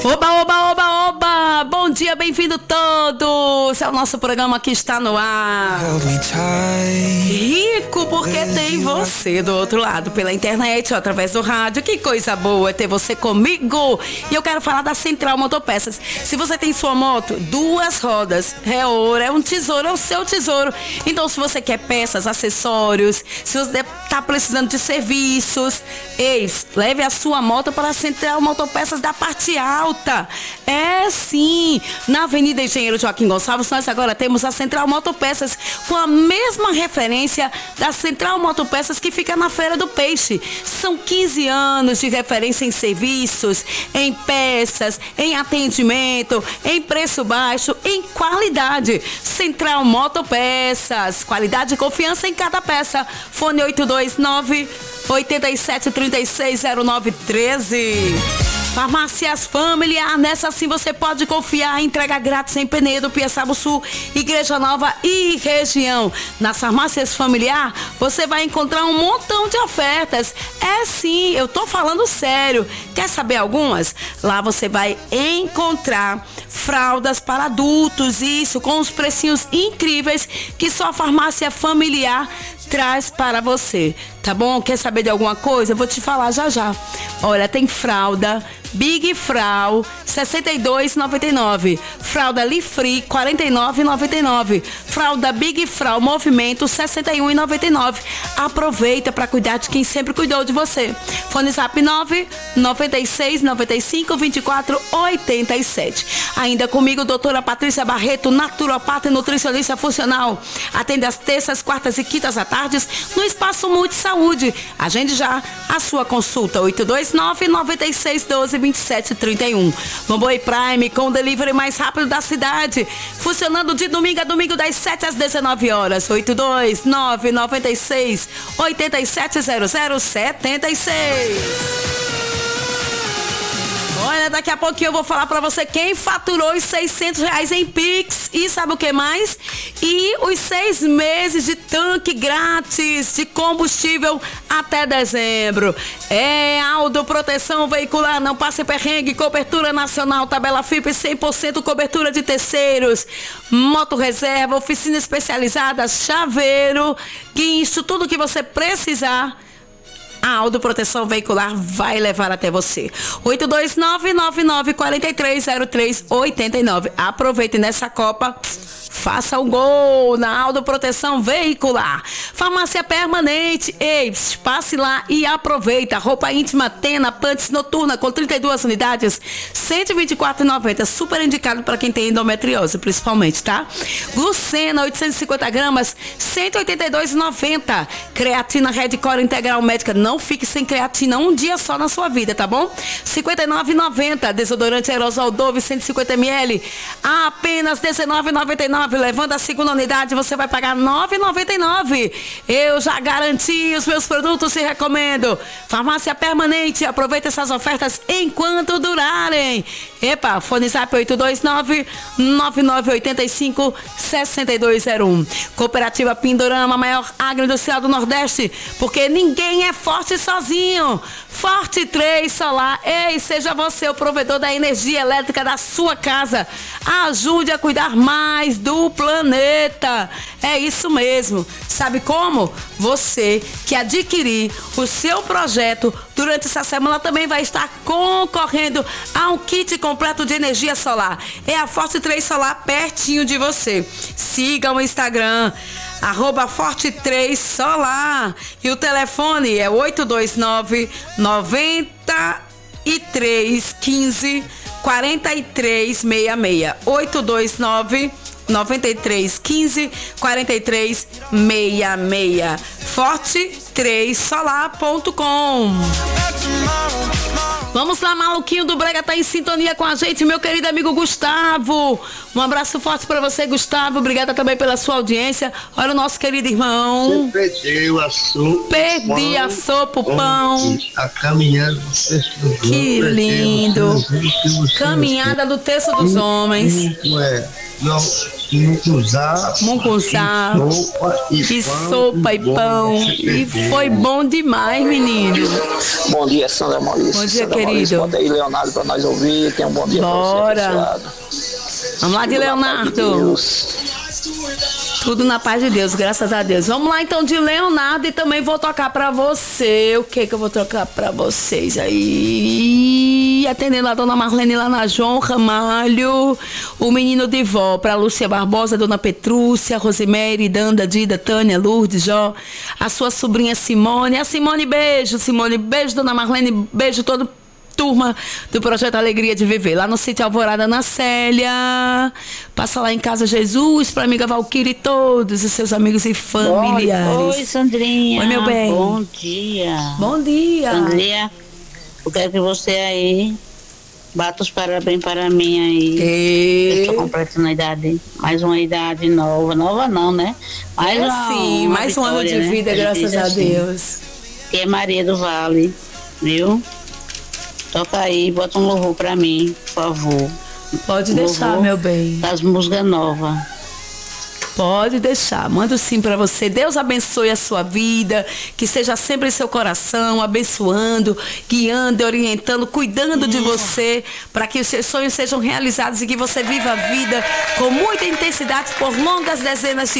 Oba, oba, oba, oba! Bom dia, bem-vindo todos! É o nosso programa que está no ar. Rico porque tem você do outro lado, pela internet ou através do rádio. Que coisa boa ter você comigo! E eu quero falar da Central Motopeças. Se você tem sua moto, 2 rodas, é ouro, é um tesouro, é o seu tesouro. Então, se você quer peças, acessórios, se você está precisando de serviços, leve a sua moto para a Central Motopeças da parte alta. É sim, na Avenida Engenheiro Joaquim Gonçalves, nós agora temos a Central Motopeças com a mesma referência da Central Motopeças que fica na Feira do Peixe. São 15 anos de referência em serviços, em peças, em atendimento, em preço baixo, em qualidade. Central Motopeças, qualidade e confiança em cada peça. Fone 829-8736-0913. Farmácias Familiar, nessa sim você pode confiar. Entrega grátis em Penedo, Piaçaba Sul, Igreja Nova e região. Nas Farmácias Familiar, você vai encontrar um montão de ofertas. É sim, eu tô falando sério. Quer saber algumas? Lá você vai encontrar fraldas para adultos, isso, com os precinhos incríveis que só a Farmácia Familiar traz para você, tá bom? Quer saber de alguma coisa? Eu vou te falar já já. Olha, tem fralda Big Frau, R$ 62,99. Fralda Lifree, R$ 49,99. Fralda Big Frau Movimento, R$ 61,99. Aproveita para cuidar de quem sempre cuidou de você. Fone Zap 996952487. Ainda comigo, doutora Patrícia Barreto, naturopata e nutricionista funcional. Atende às terças, quartas e quintas à tarde no Espaço Multisaúde. Agende já a sua consulta, 829-9612-2731. Bamboe Prime, com o delivery mais rápido da cidade. Funcionando de domingo a domingo, das 7 às 19 horas. 829-96-8700-76. Olha, daqui a pouquinho eu vou falar pra você quem faturou os R$600 em Pix. E sabe o que mais? E os 6 meses de tanque grátis de combustível até dezembro. Aldo Proteção Veicular, não passe perrengue, cobertura nacional, tabela FIP 100% cobertura de terceiros, moto reserva, oficina especializada, chaveiro, guincho, tudo que você precisar. A Aldo Proteção Veicular vai levar até você. 829-99430389. Aproveite nessa Copa. Faça um gol na Aldo Proteção Veicular. Farmácia Permanente. Passe lá e aproveita. Roupa íntima Tena, Pants Noturna com 32 unidades, R$ 124,90. Super indicado para quem tem endometriose, principalmente, tá? Glucena, 850 gramas, R$ 182,90. Creatina Redcore Integral Médica. Não fique sem creatina um dia só na sua vida, tá bom? R$ 59,90. Desodorante Aerosol Dove 150 ml, a apenas R$ 19,99. Levando a segunda unidade, você vai pagar R$ 9,99. Eu já garanti os meus produtos e recomendo. Farmácia Permanente, aproveita essas ofertas enquanto durarem. Fone Zap 829-9985-6201. Cooperativa Pindorama, maior agroindustrial do Nordeste, porque ninguém é forte sozinho. Forte 3 Solar. Seja você o provedor da energia elétrica da sua casa. Ajude a cuidar mais do planeta. É isso mesmo. Sabe como? Você que adquirir o seu projeto durante essa semana também vai estar concorrendo a um kit completo de energia solar. É a Forte 3 Solar pertinho de você. Siga o Instagram @Forte3Solar e o telefone é 829-9315-4366. 829-9315-4366. Forte3solar.com. Vamos lá, maluquinho do Brega tá em sintonia com a gente, meu querido amigo Gustavo. Um abraço forte pra você, Gustavo. Obrigada também pela sua audiência. Olha o nosso querido irmão. Você perdeu a sopa. Perdi a sopa, o pão. A caminhada do texto dos homens. Que lindo. Caminhada do texto dos homens. Não, Mucunzá, e sopa e pão. E foi bom demais, menino. Bom dia, Sandra Maurício. Bom dia, Sandra querido. Maurício, bota aí, Leonardo, para nós ouvir. Tenha um bom dia. Bora. Pra você, Vamos lá de Leonardo. Tudo na paz de Deus, graças a Deus. Vamos lá então de Leonardo e também vou tocar pra você. O que eu vou tocar pra vocês aí? Atendendo a dona Marlene lá na João Ramalho. O menino de vó pra Lúcia Barbosa, dona Petrúcia, Rosemary, Danda, Dida, Tânia, Lourdes, Jó. A sua sobrinha Simone. A Simone, beijo. Simone, beijo, dona Marlene. Beijo todo turma do Projeto Alegria de Viver, lá no sítio Alvorada, na Célia. Passa lá em Casa Jesus, pra amiga Valquíria e todos os seus amigos e familiares. Oi, Sandrinha. Oi, meu bem. Bom dia. Bom dia. Sandrinha, eu quero que você aí bata os parabéns para mim aí. Eu estou completando a idade, mais uma idade nova. Nova não, né? Mais um ano de vida, graças a Deus. Que é Maria do Vale, viu? Toca aí, bota um louvor pra mim, por favor. Pode deixar, meu bem. Das músicas novas. Pode deixar, mando sim pra você. Deus abençoe a sua vida, que seja sempre em seu coração, abençoando, guiando, orientando, cuidando de você, para que os seus sonhos sejam realizados e que você viva a vida com muita intensidade por longas dezenas de